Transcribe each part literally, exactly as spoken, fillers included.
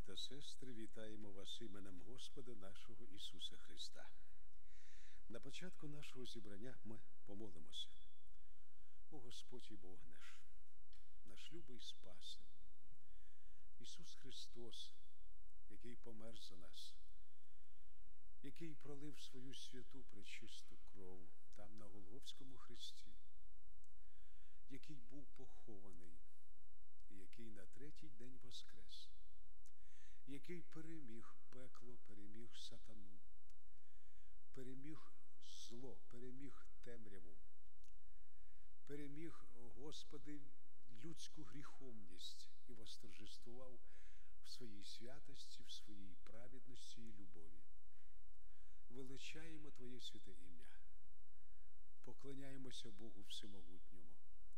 та сестри, вітаємо вас іменем Господа нашого Ісуса Христа. На початку нашого зібрання ми помолимося. О Господь і Бог наш, наш любий Спасе, Ісус Христос, який помер за нас, який пролив свою святу пречисту кров там на Голгофському хресті, який був похований, і який на третій день воскрес, який переміг пекло, переміг сатану, переміг зло, переміг темряву, переміг, Господи, людську гріховність і восторжествував в своїй святості, в своїй праведності і любові. Величаємо Твоє святе ім'я, поклоняємося Богу Всемогутньому.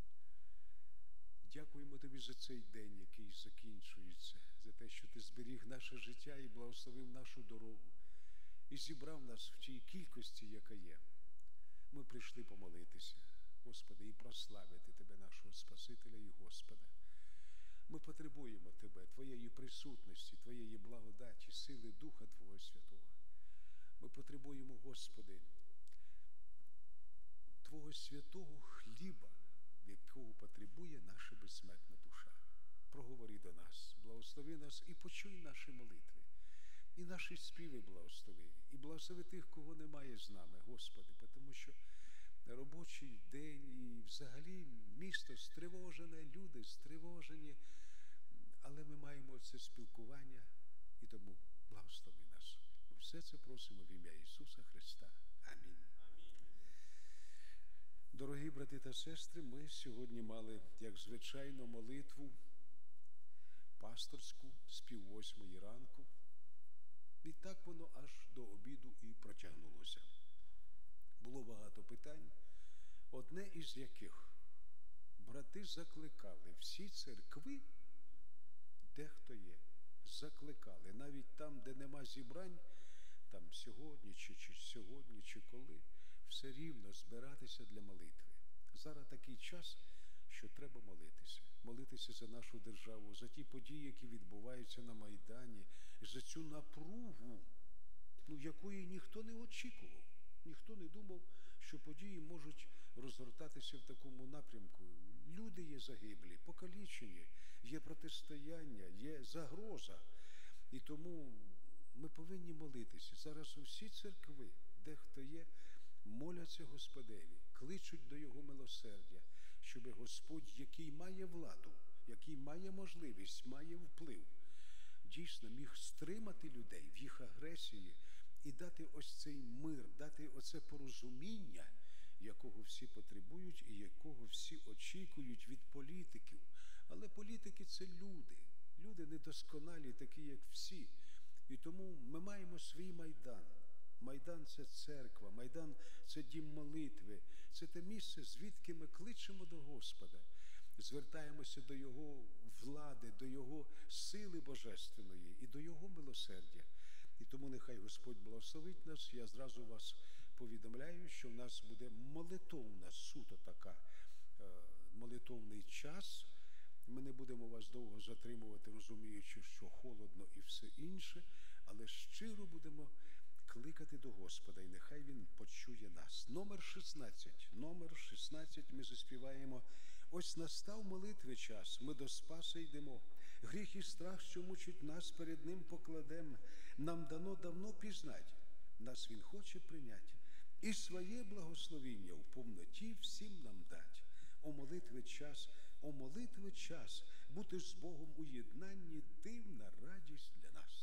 Дякуємо Тобі за цей день, який закінчується, за те, що Ти зберіг наше життя і благословив нашу дорогу, і зібрав нас в тій кількості, яка є. Ми прийшли помолитися, Господи, і прославити Тебе, нашого Спасителя і Господа. Ми потребуємо Тебе, Твоєї присутності, Твоєї благодаті, сили Духа Твого Святого. Ми потребуємо, Господи, Твого святого хліба, якого потребує наша безсмертна душа. Проговори до нас, благослови нас і почуй наші молитви, і наші співи благослови, і благослови тих, кого немає з нами, Господи, тому що робочий день і взагалі місто стривожене, люди стривожені, але ми маємо це спілкування, і тому благослови нас. Ми все це просимо в ім'я Ісуса Христа. Амінь. Дорогі брати та сестри, ми сьогодні мали, як звичайно, молитву пасторську з піввосьмої ранку. І так воно аж до обіду і протягнулося. Було багато питань, одне із яких брати закликали всі церкви, де хто є, закликали, навіть там, де нема зібрань, там сьогодні, чи, чи сьогодні, чи коли, все рівно збиратися для молитви. Зараз такий час, що треба молитися. Молитися за нашу державу, за ті події, які відбуваються на Майдані, за цю напругу, ну, якої ніхто не очікував. Ніхто не думав, що події можуть розгортатися в такому напрямку. Люди є загиблі, покалічені, є протистояння, є загроза. І тому ми повинні молитися. Зараз усі церкви, де хто є, моляться Господеві, кличуть до Його милосердя, щоб Господь, який має владу, який має можливість, має вплив, дійсно міг стримати людей в їх агресії і дати ось цей мир, дати оце порозуміння, якого всі потребують і якого всі очікують від політиків. Але політики – це люди, люди недосконалі, такі, як всі. І тому ми маємо свій Майдан. Майдан – це церква, Майдан – це дім молитви, це те місце, звідки ми кличемо до Господа, звертаємося до Його влади, до Його сили божественної і до Його милосердя. І тому нехай Господь благословить нас. Я зразу вас повідомляю, що в нас буде молитовна, суто така, молитовний час. Ми не будемо вас довго затримувати, розуміючи, що холодно і все інше, але щиро будемо кликати до Господа, і нехай Він почує нас. Номер шістнадцять. Номер шістнадцять ми заспіваємо. Ось настав молитви час, ми до Спаса йдемо. Гріх і страх, що мучить нас, перед Ним покладем. Нам дано давно пізнать, нас Він хоче прийнять. І своє благословіння в повноті всім нам дать. О молитви час, о молитви час, бути з Богом у єднанні, дивна радість для нас.